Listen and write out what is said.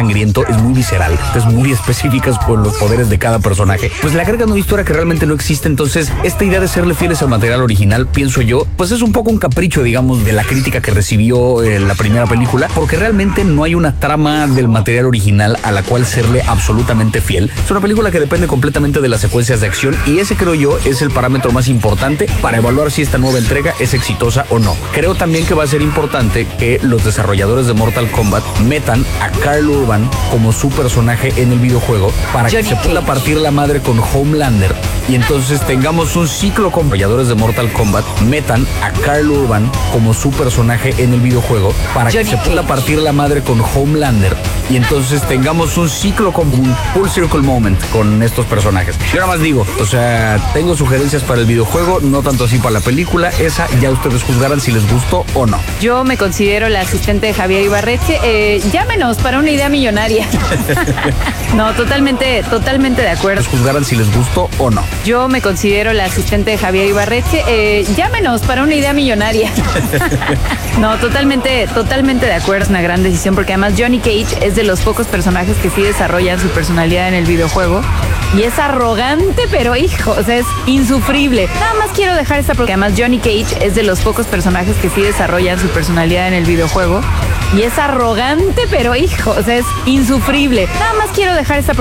sangriento, es muy visceral, es muy específicas con los poderes de cada personaje, pues le agregan una historia que realmente no existe. Entonces, esta idea de serle fieles al material original, pienso yo, pues es un poco un capricho, digamos, de la crítica que recibió la primera película, porque realmente no hay una trama del material original a la cual serle absolutamente fiel. Es una película que depende completamente de las secuencias de acción y ese, creo yo, es el parámetro más importante para evaluar si esta nueva entrega es exitosa o no. Creo también que va a ser importante que los desarrolladores de Mortal Kombat metan a Karl Urban como su personaje en el videojuego para que se pueda partir la madre con Homelander y entonces tengamos un ciclo con desarrolladores de Mortal Kombat metan a Karl Urban como su personaje en el videojuego para que se pueda partir la madre con Homelander y entonces tengamos un ciclo con un full circle moment con estos personajes. Yo nada más digo, o sea, tengo sugerencias para el videojuego, no tanto así para la película. Esa ya ustedes juzgarán si les gustó o no. Yo me considero la asistente de Javier Ibarreche. Llámenos para una idea millonaria. No, totalmente de acuerdo. Juzgarán si les gustó o no. Yo me considero la asistente de Javier Ibarreche. Llámenos para una idea millonaria. No, totalmente de acuerdo. Es una gran decisión porque además Johnny Cage es de los pocos personajes que sí desarrollan su personalidad en el videojuego. Y es arrogante, pero hijo, o sea, es insufrible. Nada más quiero dejar esta porque además Johnny Cage es de los pocos personajes que sí desarrollan su personalidad en el videojuego. Y es arrogante, pero hijo, o sea, es insufrible. Nada más quiero dejar esta